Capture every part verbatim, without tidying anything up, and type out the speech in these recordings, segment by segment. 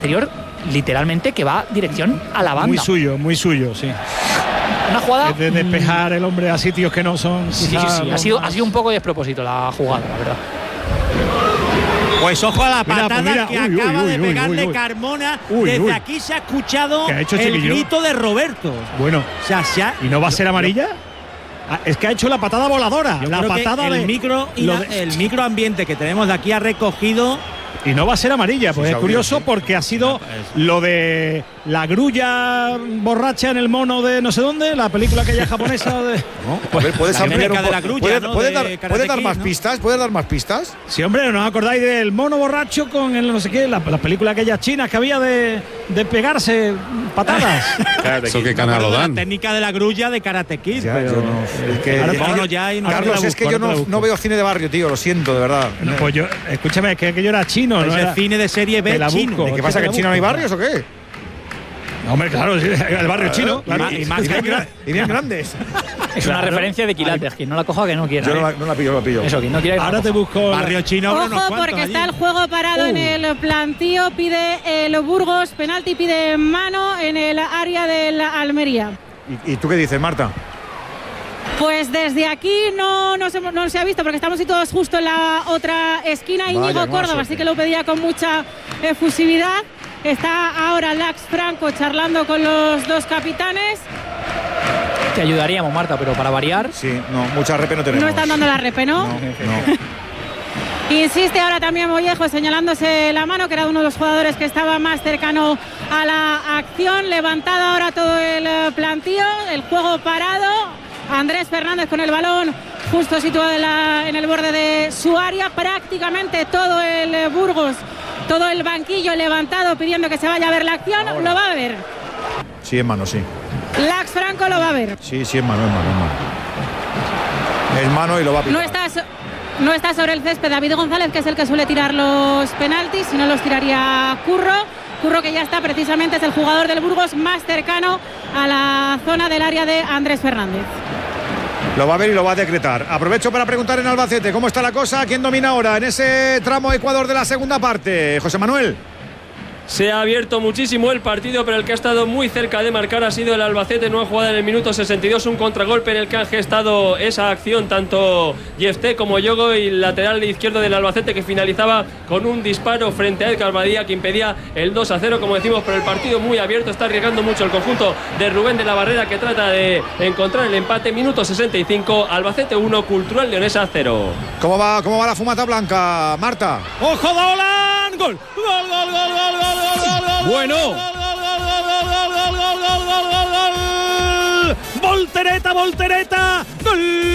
exterior, literalmente, que va dirección a la banda. Muy suyo, muy suyo, sí. Una jugada de despejar el hombre a sitios que no son. Sí, sí, sí. Ha sido, ha sido un poco de despropósito la jugada, la verdad. Pues ojo a la patada mira, pues mira, que uy, acaba uy, de uy, pegarle uy, uy. Carmona. Uy, Desde uy. aquí se ha escuchado ¿Qué ha hecho el Chiquillo? grito de Roberto. Bueno, O sea, se ha, ¿y no va a ser amarilla? Ah, es que ha hecho la patada voladora. yo La creo que patada el de. micro y lo la- de- el microambiente que tenemos de aquí ha recogido. Y no va a ser amarilla, pues Sí, es se curioso abrió, sí. porque ha sido lo de la grulla borracha en el mono de no sé dónde, la película aquella japonesa de. ¿No? A ver, ¿puedes la ampliar técnica un de la po- grulla, ¿Puedes, ¿no? puedes de dar, Karate ¿puedes dar Kid, más ¿no? pistas? ¿Puedes dar más pistas? Sí, hombre, ¿no os acordáis del mono borracho con el no sé qué? La, la película aquella china que había de, de pegarse patadas. ¿Eso qué canal lo La dan? técnica de la grulla de Karate Kid. Ya, pero yo no- es que- ahora es que- mono ya y no Carlos, te la es que busco, yo ahora te la no, busco. no veo cine de barrio, tío, lo siento, de verdad. No, pues yo, escúchame, es que aquello era chino, es ¿no? el Era, cine de serie B te la chino. busco. ¿Y qué pasa, que en China no hay barrios o qué? No, hombre, claro, sí, el barrio chino. Y Claro. más- y más Claro. gra- y bien grandes. Es una referencia de Quilates, quien no la coja que no quiera. Yo no ¿eh? la, no la pillo, no la pillo. Eso, quien no quiera que no Ahora la te coja. busco. la- Barrio chino habrá unos Ojo, cuantos porque allí. está el juego parado en el plantío, pide el Burgos, penalti, pide mano en el área del Almería. ¿Y, y tú qué dices, Marta? Pues desde aquí no, no, se, no se ha visto porque estamos todos justo en la otra esquina. Vaya, Íñigo qué mala Córdoba, suerte. así que lo pedía con mucha efusividad. Está ahora Lax Franco charlando con los dos capitanes. Te ayudaríamos, Marta, pero para variar. Sí, no, mucha repe no tenemos. No están dando la repe, ¿no? No, no. Insiste ahora también Mollejo señalándose la mano, que era uno de los jugadores que estaba más cercano a la acción. Levantada ahora todo el eh, plantío, el juego parado. Andrés Fernández con el balón justo situado en, la- en el borde de su área. Prácticamente todo el eh, Burgos, todo el banquillo levantado pidiendo que se vaya a ver la acción. Lo va a ver. Sí, es mano, sí. Lax Franco lo va a ver. Sí, sí, es mano, es mano, es mano. Es mano y lo va a pitar. No está, so- no está sobre el césped David González, que es el que suele tirar los penaltis, si no los tiraría Curro. Curro, que ya está, precisamente es el jugador del Burgos más cercano a la zona del área de Andrés Fernández. Lo va a ver y lo va a decretar. Aprovecho para preguntar en Albacete cómo está la cosa, quién domina ahora en ese tramo Ecuador de la segunda parte. José Manuel. Se ha abierto muchísimo el partido, pero el que ha estado muy cerca de marcar ha sido el Albacete. Nueva jugada en el minuto sesenta y dos, un contragolpe en el que han gestado esa acción tanto Yefté como Yogo, y el lateral izquierdo del Albacete, que finalizaba con un disparo frente a Edgar Badía, que impedía el dos a cero, como decimos. Pero el partido muy abierto, está arriesgando mucho el conjunto de Rubén de la Barrera, que trata de encontrar el empate. Minuto sesenta y cinco, Albacete uno, Cultural Leonesa cero. ¿Cómo va, cómo va la fumata blanca, Marta? ¡Ojo, Dolan! ¡Gol! ¡Gol, gol, gol, gol, gol, gol, gol, gol! Bueno. ¡Gol, gol, gol, gol, gol, gol, gol, gol, gol, gol! ¡Voltereta, voltereta! ¡Gol!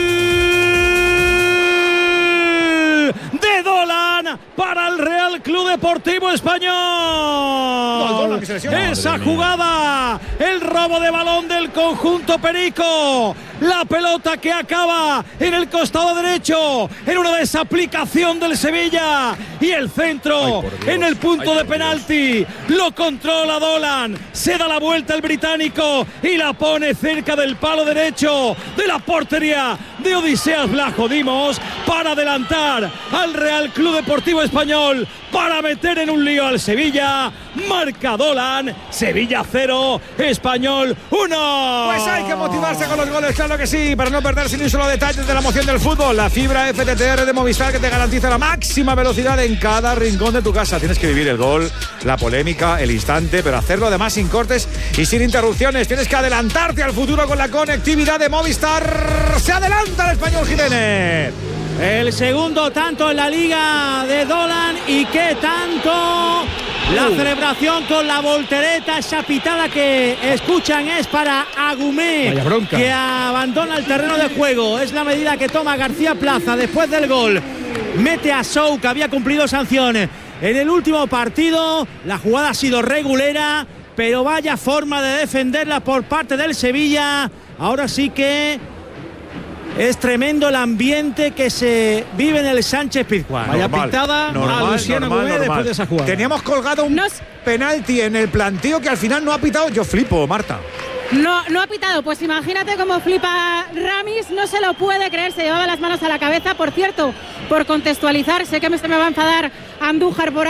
De Dolan para el Real Club Deportivo Español. Dolan, que se lesiona. Esa Madre mía. jugada, el robo de balón del conjunto perico. La pelota que acaba en el costado derecho, en una desaplicación del Sevilla, y el centro Ay, por Dios. en el punto Ay, de por penalti. Lo controla Dolan, se da la vuelta el británico y la pone cerca del palo derecho de la portería de Odiseas Blajo Dimos para adelantar al Real Club Deportivo Español, para meter en un lío al Sevilla. Marca Dolan, Sevilla cero, Español uno. Pues hay que motivarse con los goles, claro que sí, para no perderse ni un solo detalle de la emoción del fútbol. La fibra F T T R de Movistar, que te garantiza la máxima velocidad en cada rincón de tu casa. Tienes que vivir el gol, la polémica, el instante, pero hacerlo además sin cortes y sin interrupciones. Tienes que adelantarte al futuro con la conectividad de Movistar. Se adelanta el Español Giménez. El segundo tanto en la liga de Dolan, y qué tanto. La celebración con la voltereta, esa pitada que escuchan es para Agumé, Vaya bronca. que abandona el terreno de juego. Es la medida que toma García Plaza después del gol. Mete a Sou, que había cumplido sanción en el último partido. La jugada ha sido regulera, pero vaya forma de defenderla por parte del Sevilla. Ahora sí que es tremendo el ambiente que se vive en el Sánchez Pizjuán. Vaya Normal, pitada normal, a Luciano normal, Agumé normal. después de esa jugada. Teníamos colgado un Nos- penalti en el plantío que al final no ha pitado. Yo flipo, Marta. No, no ha pitado, pues imagínate cómo flipa Ramis, no se lo puede creer, se llevaba las manos a la cabeza. Por cierto, por contextualizar, sé que me- se me va a enfadar Andújar por ahí,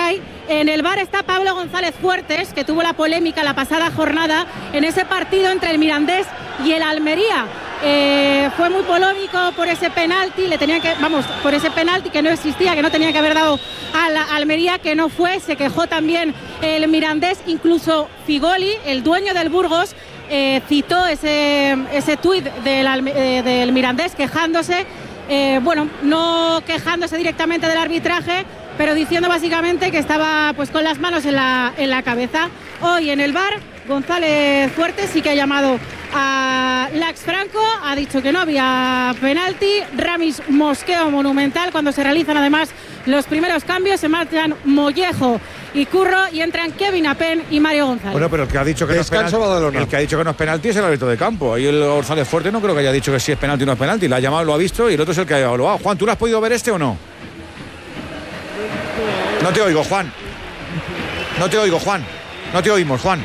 En el V A R está Pablo González Fuertes, que tuvo la polémica la pasada jornada en ese partido entre el Mirandés y el Almería. Eh, fue muy polémico por ese penalti, le tenía que, vamos, por ese penalti que no existía, que no tenía que haber dado a la Almería, que no fue. Se quejó también el Mirandés, incluso Figoli, el dueño del Burgos, eh, citó ese, ese tuit del, eh, del Mirandés quejándose, eh, bueno, no quejándose directamente del arbitraje, pero diciendo básicamente que estaba pues con las manos en la, en la cabeza. Hoy en el V A R, González Fuertes sí que ha llamado a Lax Franco, ha dicho que no había penalti. Ramis mosqueo monumental cuando se realizan además los primeros cambios. Se marchan Mollejo y Curro y entran Kevin Apen y Mario González. Bueno, pero el que ha dicho que no es penalti, el que ha dicho que no es penalti es el árbitro de campo. Ahí el González Fuertes no creo que haya dicho que sí es penalti o no es penalti. La ha llamado, lo ha visto y el otro es el que ha evaluado. Juan, ¿tú lo has podido ver este o no? No te oigo, Juan. No te oigo, Juan. No te oímos, Juan.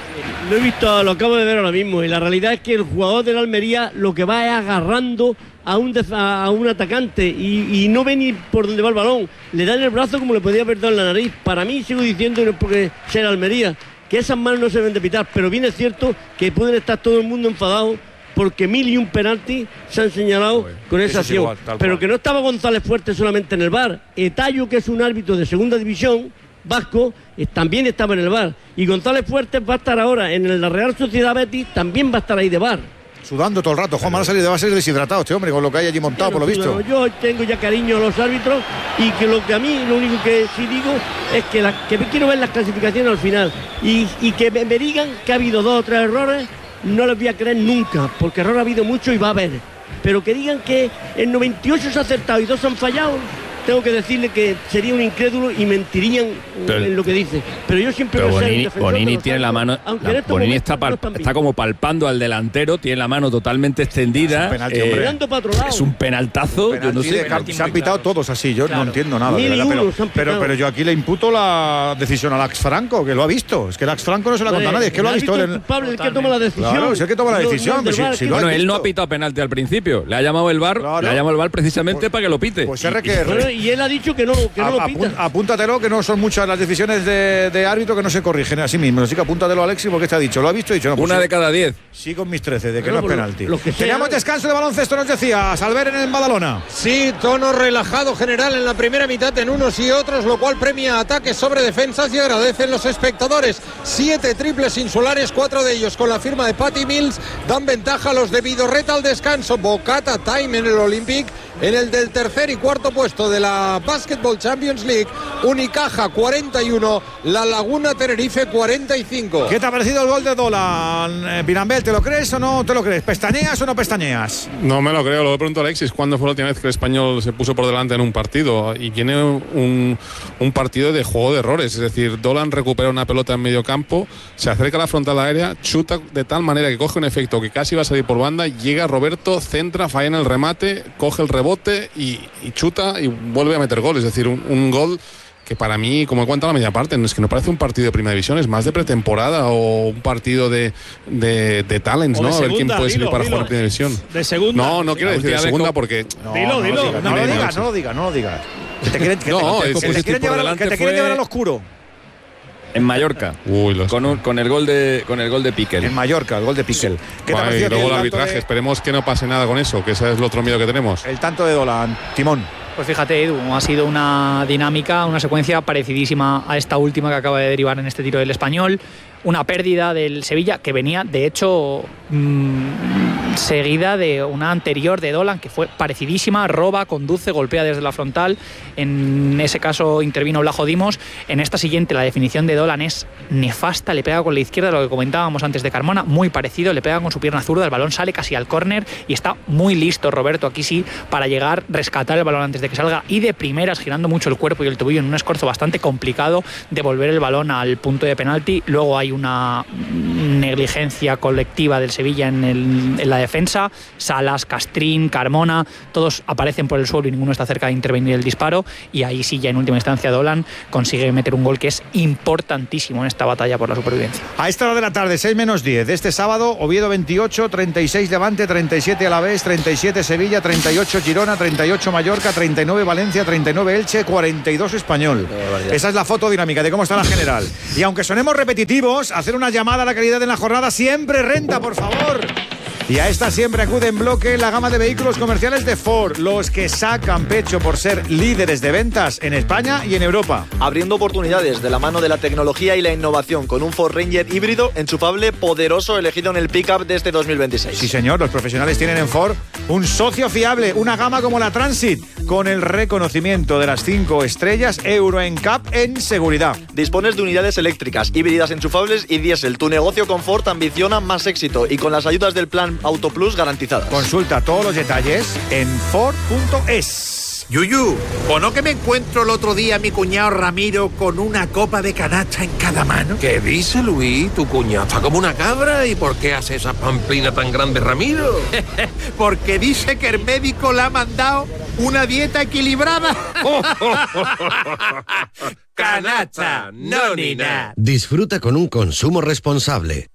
Lo he visto, lo acabo de ver ahora mismo, y la realidad es que el jugador de la Almería lo que va es agarrando a un, a un atacante y, y no ve ni por dónde va el balón. Le da en el brazo como le podía haber dado en la nariz. Para mí, sigo diciendo, no es porque sea la Almería, que esas manos no se deben de pitar, pero bien es cierto que pueden estar todo el mundo enfadado porque mil y un penalti se han señalado bueno, con esa acción. Igual, pero cual. Que no estaba González Fuertes solamente en el V A R. Etayo, que es un árbitro de segunda división vasco, también estaba en el V A R. Y González Fuertes va a estar ahora en la Real Sociedad Betis, también va a estar ahí de V A R. Sudando todo el rato. Juan, van a salir de base deshidratado este hombre con lo que hay allí montado, por lo visto. Yo tengo ya cariño a los árbitros y que lo que a mí, lo único que sí digo es que, la, que quiero ver las clasificaciones al final y, y que me, me digan que ha habido dos o tres errores. No les voy a creer nunca, porque error ha habido mucho y va a haber. Pero que digan que en noventa y ocho se ha acertado y dos han fallado, tengo que decirle que sería un incrédulo y mentirían pero, en lo que dice. Pero yo siempre pero Bonini, Bonini tiene la mano, la, Bonini está, pal, está como palpando al delantero, tiene la mano totalmente extendida. Es un penalti, eh, es un penaltazo. Penalti, yo no sé, penalti, se han pitado claro. Todos así, yo claro. No entiendo nada. De verdad, pero, pero, pero yo aquí le imputo la decisión a Lax Franco, que lo ha visto. Es que Lax Franco no se la conta a nadie, es que lo ha visto. El culpable, el que toma la decisión. Claro, es el que toma la decisión. No, no, si, si bueno, él no ha pitado penalti al principio, le ha llamado el V A R, claro. le ha llamado el V A R precisamente pues, para que lo pite. Pues R que R. Y él ha dicho que no. Que no lo pita. Apúntatelo, que no son muchas las decisiones de, de árbitro que no se corrigen a sí mismos. Así que apúntatelo, Alexis, porque te ha dicho. ¿Lo ha visto? Dicho, no, pues una sí, de cada diez. Sí, con mis trece, de que bueno, no es penalti. Lo, lo Teníamos descanso de baloncesto, nos decías, al ver en el Badalona. Sí, tono relajado general en la primera mitad en unos y otros, lo cual premia ataques sobre defensas y agradecen los espectadores. Siete triples insulares, cuatro de ellos con la firma de Patty Mills, dan ventaja a los de Vidorreta al descanso. Bocata Time en el Olympic, en el del tercer y cuarto puesto de la Basketball Champions League, Unicaja cuarenta y uno, La Laguna Tenerife cuarenta y cinco. ¿Qué te ha parecido el gol de Dolan, Vinambel? ¿Te lo crees o no te lo crees? ¿Pestañeas o no pestañeas? No me lo creo, lo he preguntado a Alexis, ¿cuándo fue la última vez que el Español se puso por delante en un partido? Y viene un, un partido de juego de errores, es decir, Dolan recupera una pelota en medio campo, se acerca a la frontal aérea, chuta de tal manera que coge un efecto que casi va a salir por banda, llega Roberto, centra, falla en el remate, coge el rebote y, y chuta y vuelve a meter gol, es decir, un, un gol que para mí, como he contado la media parte, es que no parece un partido de primera división, es más de pretemporada o un partido de, de, de talents, ¿no? Segunda, a ver quién puede servir para dilo. jugar en primera división. De segunda. No, no quiero decir de segunda porque... No, dilo, dilo. No, no, no lo digas, no lo digas, no lo digas. Que te quieren, que no, te, es, que te quieren, llevar, que te quieren llevar al oscuro. En Mallorca, Uy, los... con, un, con el gol de con el gol de Piquel. En Mallorca, el gol de Piquel. ¿Qué te Ay, y luego el arbitraje, de... esperemos que no pase nada con eso, que ese es el otro miedo que tenemos. El tanto de Dolan, Timón. Pues fíjate, Edu, ha sido una dinámica, una secuencia parecidísima a esta última que acaba de derivar en este tiro del Español. Una pérdida del Sevilla que venía, de hecho, mmm, seguida de una anterior de Dolan que fue parecidísima, roba, conduce, golpea desde la frontal. En ese caso intervino Blajo Dimos. En esta siguiente, la definición de Dolan es nefasta, le pega con la izquierda, lo que comentábamos antes de Carmona, muy parecido, le pega con su pierna zurda, el balón sale casi al córner y está muy listo Roberto aquí sí para llegar, rescatar el balón antes de que salga y de primeras, girando mucho el cuerpo y el tobillo en un escorzo bastante complicado, devolver el balón al punto de penalti. Luego hay una negligencia colectiva del Sevilla en, el, en la defensa. Salas, Castrín, Carmona, todos aparecen por el suelo y ninguno está cerca de intervenir el disparo, y ahí sí, ya en última instancia Dolan consigue meter un gol que es importantísimo en esta batalla por la supervivencia. A esta hora de la tarde, seis menos diez de este sábado, Oviedo veintiocho, treinta y seis Levante, treinta y siete Alavés, treinta y siete Sevilla, treinta y ocho Girona, treinta y ocho Mallorca, treinta y nueve Valencia, treinta y nueve Elche, cuarenta y dos Español. Esa es la foto dinámica de cómo está la general. Y aunque sonemos repetitivos, hacer una llamada a la calidad en la jornada siempre renta, por favor. Y a esta siempre acude en bloque la gama de vehículos comerciales de Ford, los que sacan pecho por ser líderes de ventas en España y en Europa. Abriendo oportunidades de la mano de la tecnología y la innovación con un Ford Ranger híbrido, enchufable, poderoso, elegido en el pick-up de este dos mil veintiséis. Sí, señor, los profesionales tienen en Ford un socio fiable, una gama como la Transit, con el reconocimiento de las cinco estrellas Euro N C A P en seguridad. Dispones de unidades eléctricas, híbridas enchufables y diésel. Tu negocio con Ford ambiciona más éxito y con las ayudas del plan Auto Plus garantizadas. Consulta todos los detalles en Ford punto es. Yuyu, ¿o no que me encuentro el otro día a mi cuñado Ramiro con una copa de canacha en cada mano? ¿Qué dice, Luis? Tu cuñado está como una cabra. ¿Y por qué hace esa pamplina tan grande, Ramiro? Porque dice que el médico le ha mandado una dieta equilibrada. Canacha, no ni nada. Disfruta con un consumo responsable.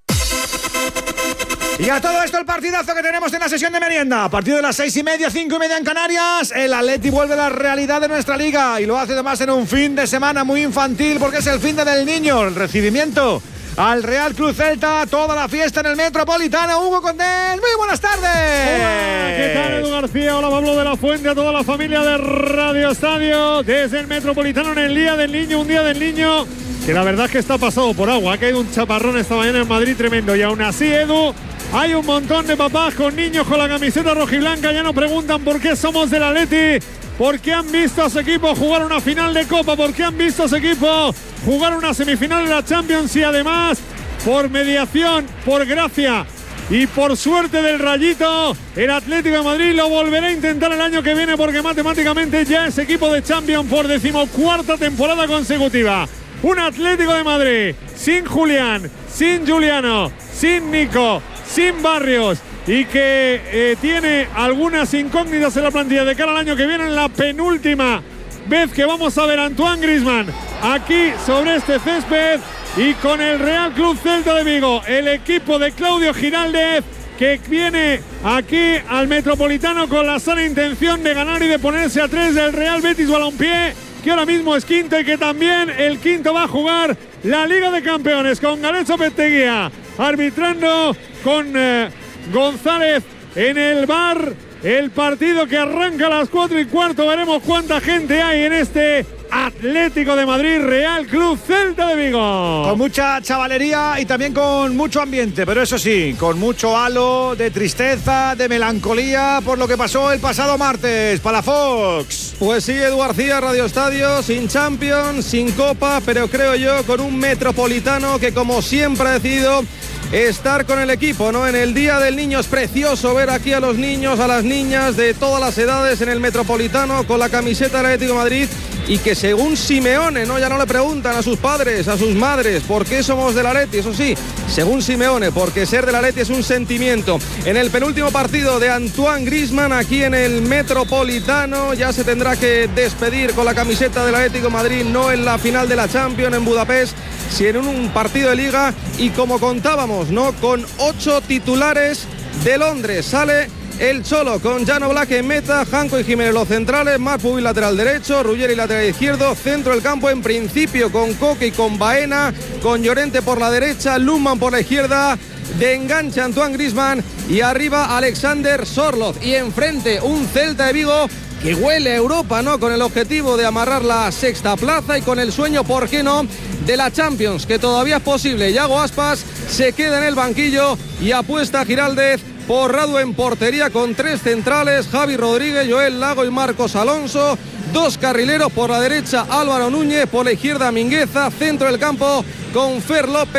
Y a todo esto el partidazo que tenemos en la sesión de merienda. A partir de las seis y media, cinco y media en Canarias, el Atleti vuelve a la realidad de nuestra liga. Y lo hace además en un fin de semana muy infantil, porque es el fin de del niño. El recibimiento al Real Club Celta, toda la fiesta en el Metropolitano. Hugo Condés, muy buenas tardes. Hola, ¿qué tal, Edu García? Hola, Pablo de la Fuente, a toda la familia de Radio Estadio. Desde el Metropolitano en el Día del Niño, un Día del Niño que la verdad es que está pasado por agua. Ha caído un chaparrón esta mañana en Madrid tremendo. Y aún así, Edu, hay un montón de papás con niños con la camiseta rojiblanca. Ya nos preguntan por qué somos del Atleti, por qué han visto a su equipo jugar una final de Copa, por qué han visto a su equipo jugar una semifinal de la Champions, y además, por mediación, por gracia y por suerte del Rayito, el Atlético de Madrid lo volverá a intentar el año que viene, porque matemáticamente ya es equipo de Champions por decimocuarta temporada consecutiva. Un Atlético de Madrid sin Julián, sin Juliano, sin Nico, sin Barrios, y que eh, tiene algunas incógnitas en la plantilla de cara al año que viene, en la penúltima vez que vamos a ver a Antoine Griezmann aquí sobre este césped, y con el Real Club Celta de Vigo, el equipo de Claudio Giraldez, que viene aquí al Metropolitano con la sana intención de ganar y de ponerse a tres del Real Betis Balompié, que ahora mismo es quinto, y que también el quinto va a jugar la Liga de Campeones, con Garenzo Petteguía arbitrando, con eh, González en el V A R. El partido que arranca a las cuatro y cuarto. Veremos cuánta gente hay en este Atlético de Madrid Real Club Celta de Vigo. Con mucha chavalería y también con mucho ambiente, pero eso sí, con mucho halo de tristeza, de melancolía por lo que pasó el pasado martes. Palafox. Pues sí, Edu García, Radio Estadio, sin Champions, sin Copa, pero creo yo con un Metropolitano que, como siempre, ha decidido estar con el equipo, ¿no? En el Día del Niño es precioso ver aquí a los niños, a las niñas de todas las edades en el Metropolitano con la camiseta del Atlético de Madrid, y que según Simeone, ¿no? Ya no le preguntan a sus padres, a sus madres, por qué somos del Atleti. Eso sí, según Simeone, porque ser del Atleti es un sentimiento. En el penúltimo partido de Antoine Griezmann aquí en el Metropolitano, ya se tendrá que despedir con la camiseta del Atlético de Madrid, no en la final de la Champions en Budapest, sino en un partido de Liga, y como contábamos, ¿no? Con ocho titulares de Londres. Sale el Cholo con Jan Oblak en meta, Janko y Jiménez los centrales, Marc lateral derecho, Ruggeri lateral izquierdo, centro del campo en principio con Coque y con Baena, con Llorente por la derecha, Lundman por la izquierda, de enganche Antoine Griezmann, y arriba Alexander Sorloth, y enfrente un Celta de Vigo que huele a Europa, ¿no? Con el objetivo de amarrar la sexta plaza y con el sueño, ¿por qué no?, de la Champions, que todavía es posible. Yago Aspas se queda en el banquillo y apuesta a Giraldez por Radu en portería, con tres centrales, Javi Rodríguez, Joel Lago y Marcos Alonso, dos carrileros, por la derecha Álvaro Núñez, por la izquierda Mingueza, centro del campo con Fer López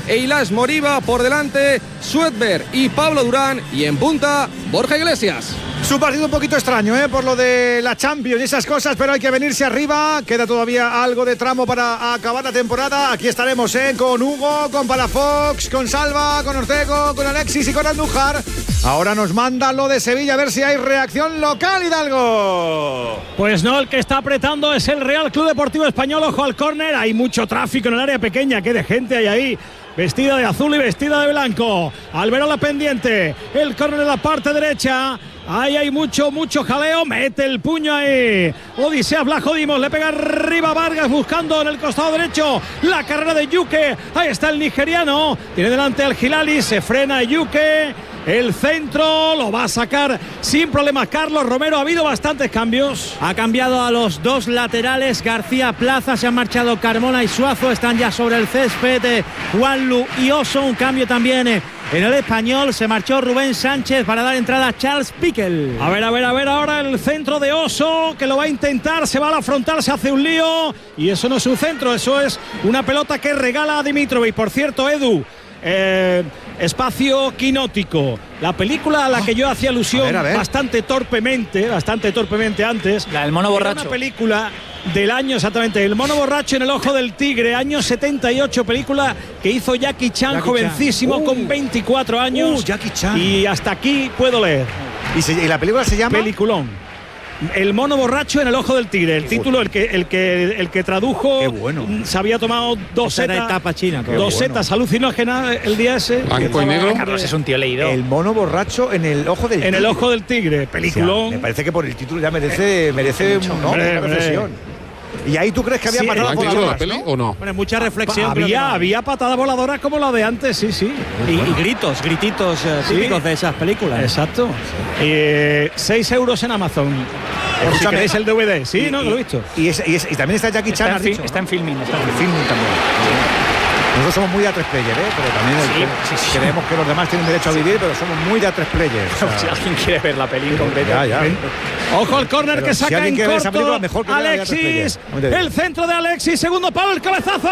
Eilas Moriba, por delante Suedberg y Pablo Durán, y en punta Borja Iglesias. Su partido un poquito extraño, ¿eh? Por lo de la Champions y esas cosas, pero hay que venirse arriba. Queda todavía algo de tramo para acabar la temporada. Aquí estaremos, ¿eh? Con Hugo, con Palafox, con Salva, con Ortego, con Alexis y con Andújar. Ahora nos manda lo de Sevilla, a ver si hay reacción local, Hidalgo. Pues no, el que está apretando es el Real Club Deportivo Español. Ojo al córner, hay mucho tráfico en el área pequeña. Qué de gente hay ahí, vestida de azul y vestida de blanco. Alberola pendiente, el córner en la parte derecha. Ahí hay mucho, mucho jaleo. Mete el puño ahí Odisea Vlachodimos, le pega arriba Vargas buscando en el costado derecho la carrera de Yuke. Ahí está el nigeriano, tiene delante al Hilali, se frena Yuke. El centro lo va a sacar sin problemas Carlos Romero. Ha habido bastantes cambios. Ha cambiado a los dos laterales. García Plaza, se han marchado Carmona y Suazo. Están ya sobre el césped Juanlu y Oso. Un cambio también en el Español. Se marchó Rubén Sánchez para dar entrada a Charles Piquel. A ver, a ver, a ver ahora el centro de Oso, que lo va a intentar. Se va a la frontal, se hace un lío. Y eso no es un centro, eso es una pelota que regala a Dimitrovic. Por cierto, Edu, Eh, espacio quinótico, la película a la que yo hacía alusión a ver, a ver. bastante torpemente, bastante torpemente antes. La del mono borracho. Una película del año exactamente, El mono borracho en el ojo del tigre, año setenta y ocho, película que hizo Jackie Chan, Jackie jovencísimo, Chan. Uh, con veinticuatro años. Uh, Jackie Chan. Y hasta aquí puedo leer. ¿Y, se, y la película se llama? Peliculón. El mono borracho en el ojo del tigre. El Qué título, el que, el que el que tradujo. Qué bueno. Se había tomado dos setas. etapa china. Dos bueno. setas alucinógenas el día ese. Blanco y negro. Carlos es un tío leído. El mono borracho en el ojo del en tigre. En el ojo del tigre. Peliculón. O sea, me parece que por el título ya merece, merece un, ¿no? una reflexión. ¿Y ahí tú crees que había sí, patadas voladoras, la peli, ¿no? o no? Bueno, mucha reflexión. Había, no. había patadas voladoras como la de antes, sí, sí. Y, y gritos, grititos eh, sí. típicos de esas películas. Exacto. Eh, seis euros en Amazon. Por si queréis el D V D. Sí, y, no, y, lo he visto. Y, es, y, es, y también está Jackie Chan. Está, en, dicho, está ¿no? en filming. Está en filming también. Nosotros somos muy de A tres player, ¿eh? Pero también sí, el, sí, sí. creemos que los demás tienen derecho a vivir, pero somos muy de A tres player. O sea, si alguien quiere ver la película completa. Ya, ya. Ojo al córner que saca si en corto. Película, mejor que Alexis. El centro de Alexis. Segundo palo, el cabezazo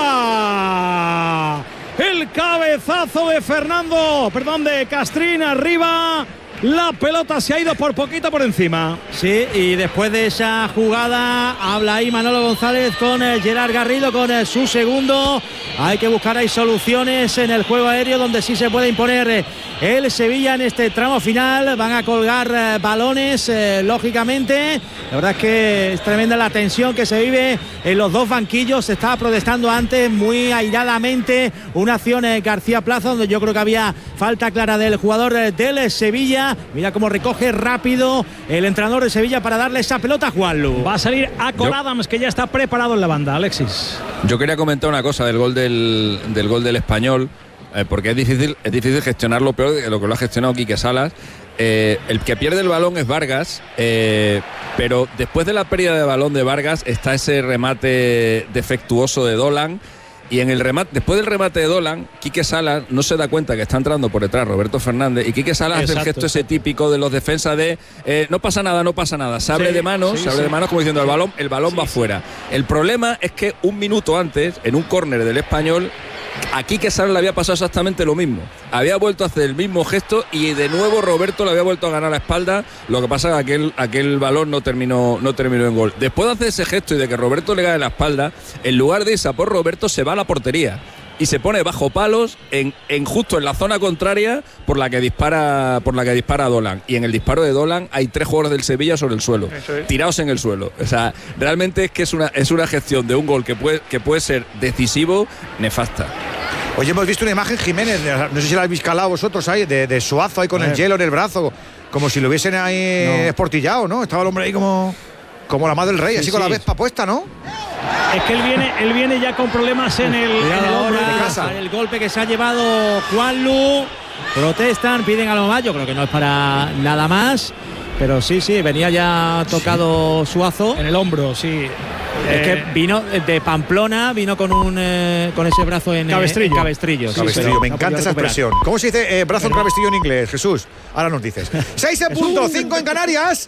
arriba. El cabezazo de Fernando, perdón, de Castrín arriba. La pelota se ha ido por poquito por encima. Sí, y después de esa jugada habla ahí Manolo González con el Gerard Garrido, con el, su segundo. Hay que buscar ahí soluciones en el juego aéreo donde sí se puede imponer el Sevilla en este tramo final. Van a colgar eh, balones, eh, lógicamente. La verdad es que es tremenda la tensión que se vive en los dos banquillos. Se estaba protestando antes muy airadamente una acción en García Plaza, donde yo creo que había falta clara del jugador del Sevilla. Mira cómo recoge rápido el entrenador de Sevilla para darle esa pelota a Juanlu. Va a salir a Col Adams, que ya está preparado en la banda. Alexis. Yo quería comentar una cosa del gol del, del gol del Español, eh, porque es difícil, es difícil gestionarlo peor de lo que lo ha gestionado Quique Salas. Eh, el que pierde el balón es Vargas, eh, pero después de la pérdida de balón de Vargas está ese remate defectuoso de Dolan. Y en el remate, después del remate de Dolan, Quique Salas no se da cuenta que está entrando por detrás Roberto Fernández, y Quique Salas Exacto. hace el gesto ese típico de los defensas de eh, no pasa nada, no pasa nada, se abre sí, de manos, sí, se abre sí. de manos como diciendo el balón, el balón sí, va sí. fuera. El problema es que un minuto antes, en un córner del Español, a Quique Salas le había pasado exactamente lo mismo. Había vuelto a hacer el mismo gesto y de nuevo Roberto le había vuelto a ganar la espalda. Lo que pasa es que aquel, aquel balón no terminó, no terminó en gol. Después de hacer ese gesto y de que Roberto le gane la espalda, en lugar de irse a por Roberto, se va a la portería y se pone bajo palos en, en justo en la zona contraria por la que dispara por la que dispara Dolan. Y en el disparo de Dolan hay tres jugadores del Sevilla sobre el suelo, es. tirados en el suelo. O sea, realmente es que es una, es una gestión de un gol que puede, que puede ser decisivo, nefasta. Oye, hemos visto una imagen, Jiménez, no sé si la habéis calado vosotros ahí, de, de Suazo ahí con el hielo en el brazo, como si lo hubiesen ahí no. esportillado, ¿no? Estaba el hombre ahí como, como la madre del rey, sí, así sí. con la vespa puesta, ¿no? Es que él viene, él viene ya con problemas en el, en el hombro de casa. El golpe que se ha llevado Juanlu. Protestan, piden algo más. Yo creo que no es para nada más. Pero sí, sí, venía ya tocado Suazo. En el hombro, sí. Es que vino de Pamplona, vino con un eh, con ese brazo en cabestrillo. En cabestrillo, sí, cabestrillo. Me encanta esa expresión. ¿Cómo se dice eh, brazo en cabestrillo en inglés, Jesús? Ahora nos dices. seis en punto, cinco en Canarias.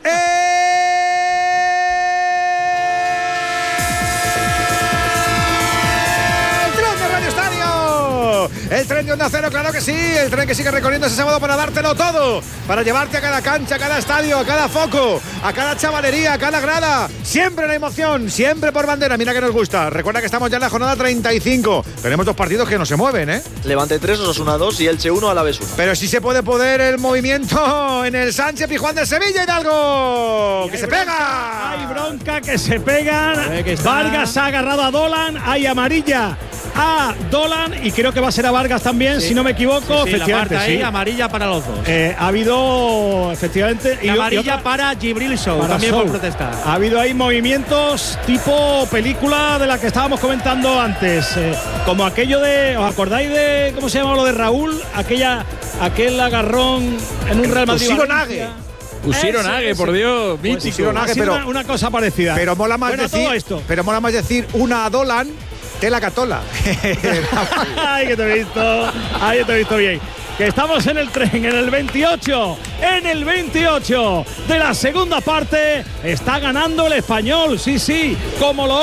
¡Eh! Radio. El tren de Onda Cero, claro que sí. El tren que sigue recorriendo ese sábado para dártelo todo. Para llevarte a cada cancha, a cada estadio, a cada foco, a cada chavalería, a cada grada. Siempre la emoción, siempre por bandera. Mira que nos gusta. Recuerda que estamos ya en la jornada treinta y cinco. Tenemos dos partidos que no se mueven, ¿eh? Levante tres, Osasuna dos y Elche uno, Alavés uno. Pero sí se puede poder el movimiento en el Sánchez Pizjuán de Sevilla, Hidalgo. ¡Que se bronca, pega! Hay bronca, que se pegan. Que Vargas ha agarrado a Dolan. Hay amarilla a Dolan y creo que va a ser a Vargas también, sí. si no me equivoco. Sí, sí, efectivamente, la sí. ahí, amarilla para los dos. Eh, ha habido, efectivamente. Y, y amarilla y otra, para Gibril Sow, para también Sow. por protestar. Ha habido ahí movimientos tipo película de la que estábamos comentando antes. Eh, como aquello de. ¿Os acordáis de cómo se llama lo de Raúl? Aquella, aquel agarrón en un Real Madrid. Usiro Nague, por Dios, pues mítico. Nague, pero una, una cosa parecida. Pero mola más bueno, decir, todo esto. pero mola más decir una a Dolan que la Catola. Ay, que te he visto. Ay, te he visto bien. Que estamos en el tren, en el veintiocho. En el veintiocho de la segunda parte está ganando el Español. Sí, sí, como lo